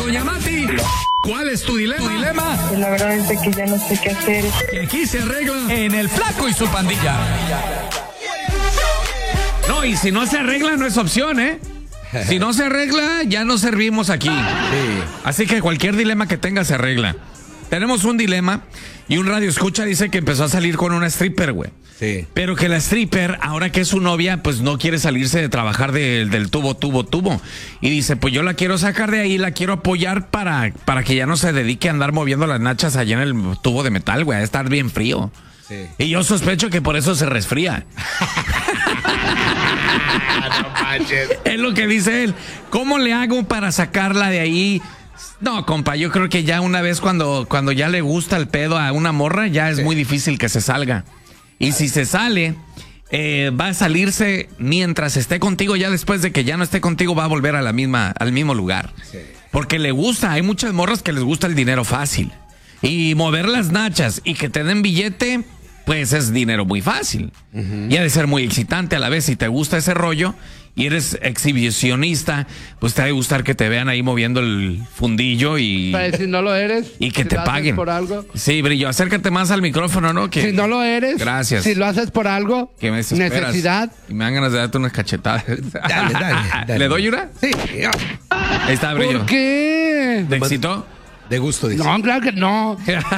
doña Mati. ¿Cuál es tu dilema? Pues la verdad es de que ya no sé qué hacer. Que aquí se arregla en El Flaco y su pandilla. No, y si no se arregla, no es opción, ¿eh? Si no se arregla, ya no servimos aquí. Sí. Así que cualquier dilema que tenga se arregla. Tenemos un dilema y un radio escucha dice que empezó a salir con una stripper, güey. Sí. Pero que la stripper, ahora que es su novia, pues no quiere salirse de trabajar del tubo. Y dice, pues yo la quiero sacar de ahí, la quiero apoyar para que ya no se dedique a andar moviendo las nachas allá en el tubo de metal, güey, a estar bien frío. Sí. Y yo sospecho que por eso se resfría. No manches. Es lo que dice él. ¿Cómo le hago para sacarla de ahí? No, compa, yo creo que ya una vez cuando ya le gusta el pedo a una morra, ya es muy difícil que se salga. Y si se sale, va a salirse mientras esté contigo. Ya después de que ya no esté contigo, va a volver a al mismo lugar. Sí. Porque le gusta, hay muchas morras que les gusta el dinero fácil. Y mover las nachas y que te den billete, pues es dinero muy fácil. Y ha de ser muy excitante a la vez. Si te gusta ese rollo y eres exhibicionista, pues te ha de gustar que te vean ahí moviendo el fundillo y... Pero si no lo eres... Y que si te paguen. Por algo. Sí, Brillo, acércate más al micrófono, ¿no? Que... Si no lo eres... Gracias. Si lo haces por algo... Que me desesperas. Necesidad. Y me dan ganas de darte unas cachetadas. Dale. ¿Le doy una? Sí. Ahí está, Brillo. ¿Por qué? ¿Te excitó? De gusto, dice. No, claro que no.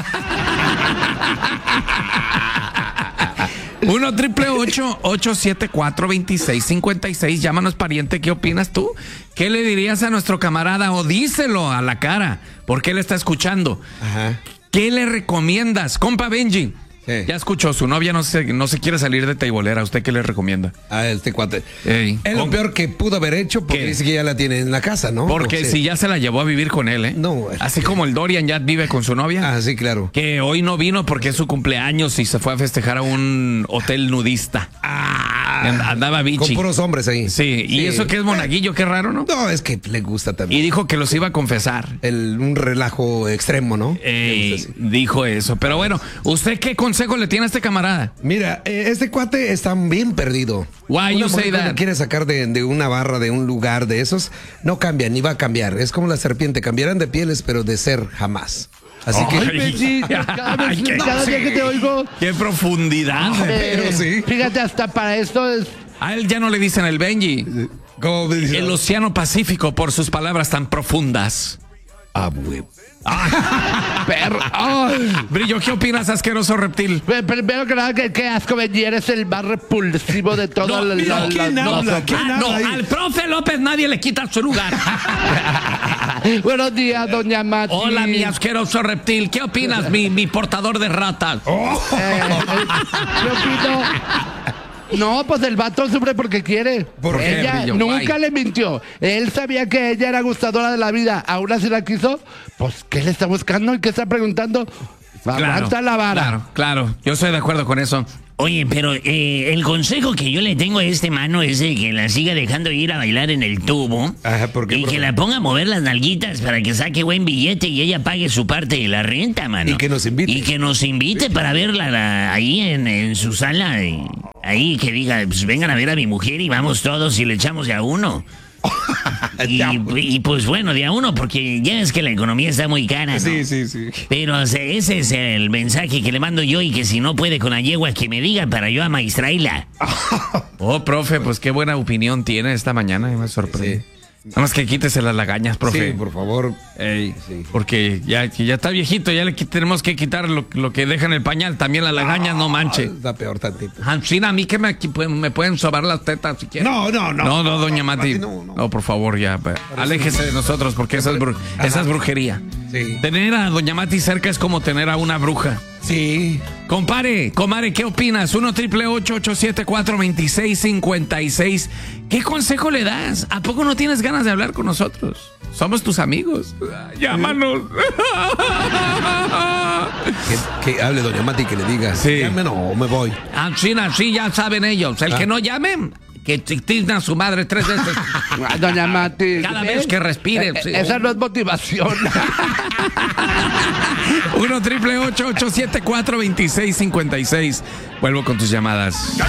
1-888-874-2656. Llámanos, pariente. ¿Qué opinas tú? ¿Qué le dirías a nuestro camarada? O díselo a la cara, porque él está escuchando. Ajá. ¿Qué le recomiendas? Compa Benji. Sí. Ya escuchó, su novia no se quiere salir de teibolera. ¿Usted qué le recomienda? A este cuate. Ey. Es lo peor que pudo haber hecho porque dice que ya la tiene en la casa, ¿no? Porque si ya se la llevó a vivir con él, ¿eh? No. Así como el Dorian ya vive con su novia. Ah, sí, claro. Que hoy no vino porque es su cumpleaños y se fue a festejar a un hotel nudista. Andaba bichi. Con puros hombres ahí. Sí, y eso que es monaguillo, qué raro, ¿no? No, es que le gusta también. Y dijo que los iba a confesar. Un relajo extremo, ¿no? Dijo eso. Pero bueno, ¿usted qué consejo le tiene a este camarada? Mira, este cuate está bien perdido. Why you say that? Quiere sacar de una barra, de un lugar de esos, no cambia, ni va a cambiar. Es como la serpiente, cambiarán de pieles, pero de ser jamás. Así que... Benji, cada día que te oigo... ¡Qué profundidad! Pero sí. Fíjate, hasta para esto es... A él ya no le dicen el Benji. ¿Cómo me dicen? El Océano Pacífico por sus palabras tan profundas. Güey. Perro. Brillo, ¿qué opinas, asqueroso reptil? Primero que nada, qué asco, Benji, eres el más repulsivo de todo al profe López nadie le quita su lugar. Buenos días, doña Mati. Hola, mi asqueroso reptil. ¿Qué opinas, mi portador de ratas? Yo opino... No, pues el vato sufre porque quiere. ¿Por qué, ella Brillo? nunca le mintió. Él sabía que ella era gustadora de la vida. Aún así la quiso. Pues, ¿qué le está buscando y qué está preguntando? Aguanta la vara. Claro. Yo estoy de acuerdo con eso. Oye, pero el consejo que yo le tengo a este mano es de que la siga dejando ir a bailar en el tubo. Ajá, ¿por qué, y que la ponga a mover las nalguitas para que saque buen billete y ella pague su parte de la renta, mano. Y que nos invite. Y que nos invite para verla ahí en su sala. Ahí que diga, pues vengan a ver a mi mujer y vamos todos y le echamos de a uno. Y pues bueno, de a uno, porque ya es que la economía está muy cara, ¿no? Sí. Pero ese es el mensaje que le mando yo, y que si no puede con la yegua, que me digan para yo amaestrarla. Oh, profe, pues qué buena opinión tiene esta mañana, me sorprende. Sí. Nada más que quítese las lagañas, profe. Sí, por favor. Sí. Porque ya está viejito, ya le tenemos que quitar lo que deja en el pañal, también las lagañas, no manche. Está peor tantito. Ancina, a mí que me pueden sobar las tetas si quieren. No, doña Mati. No, por favor, ya. Aléjese de nosotros, porque esa es brujería. Sí. Tener a doña Mati cerca es como tener a una bruja. Sí. Comare, ¿qué opinas? 1-888-874-2656. ¿Qué consejo le das? ¿A poco no tienes ganas de hablar con nosotros? Somos tus amigos. Llámanos. Que hable doña Mati, que le diga. Sí. Llamen o me voy. Sí, ya saben ellos. El que no llamen, que tizna a su madre 3 veces. Doña Mati. Cada vez que respire. Sí. Esa no es motivación. 1-888-874-2656. Vuelvo con tus llamadas.